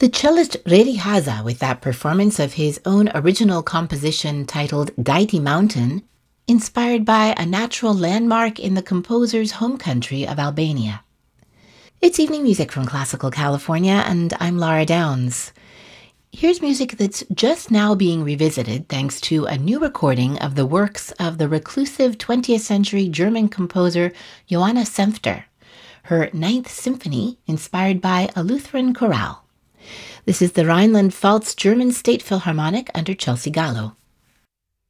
The cellist Reri Haza, with that performance of his own original composition titled Daiti Mountain, inspired by a natural landmark in the composer's home country of Albania. It's evening music from Classical California, and I'm Laura Downs. Here's music that's just now being revisited thanks to a new recording of the works of the reclusive 20th century German composer Johanna Senfter, her Ninth Symphony inspired by a Lutheran chorale. This is the Rhineland-Pfalz German State Philharmonic under Chelsea Gallo.